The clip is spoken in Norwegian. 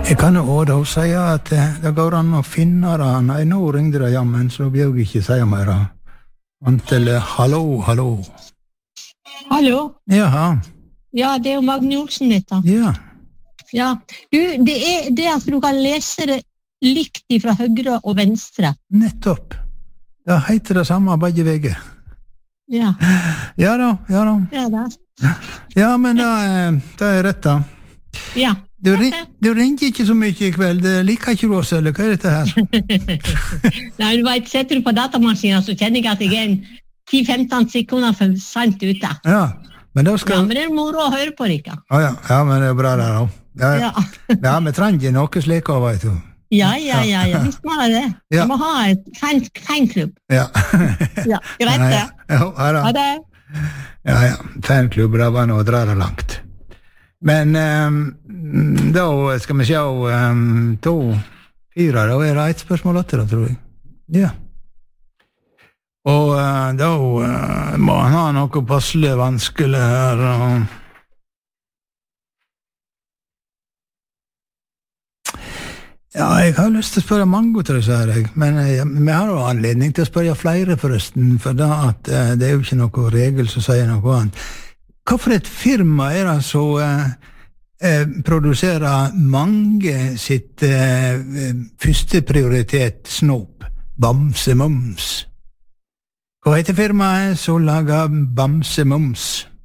Jeg kan jo da si at det går an å finne det. Nei, nå ringde det jammen, så bør jeg ikke si mer. Antallet, hallo. Hallo? Jaha. Ja, det jo Magne Olsen ditt da. Ja. Ja, du, det det at du kan lese det likt fra høyre og venstre. Nettopp. Det heter det samme begge veier. Ja. Ja da. Ja, det. Ja, men det rett da. Ja. Du ringer ikke så mye I kveld. Liker ikke du oss, eller hva dette her? Nei, du vet, setter du på datamaskinen, så kjenner jeg at jeg en 10-15 sekunder for sent ute. Ja, men da skal... Ja, men det moro å høre på, Rika. Ja, men det bra der da. Ja, vi trenger noe slik av, vet du. Ja, visst må det. Ja. Jeg må ha et fanklubb. Ja. Ja, greit det. Ja, da. Ha det. Ja, fanklubb, det var nå å dra det langt. Men da skal vi se 2, 4, da det et spørsmål etter, tror jeg. Ja. Og da må han ha noe passelig vanskelig her. Ja, jeg har lyst til å spørre mange til disse her, men vi har jo anledning til å spørre flere forresten, for da at det jo ikke noe regel som sier noe annet. Hva for et firma det som produserer mange sitt første prioritet snop, Bamse Mums? Hva heter firmaet som lager Bamse Mums?